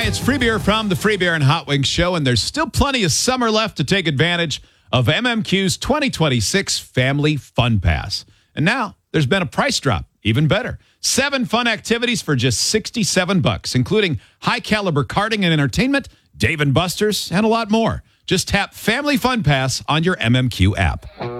it's Free Beer from the Free Beer and Hot Wings Show, and there's still plenty of summer left to take advantage of MMQ's 2026 Family Fun Pass. And now there's been a price drop, even better. 7 fun activities for just $67, including high-caliber karting and entertainment, Dave & Buster's, and a lot more. Just tap Family Fun Pass on your MMQ app.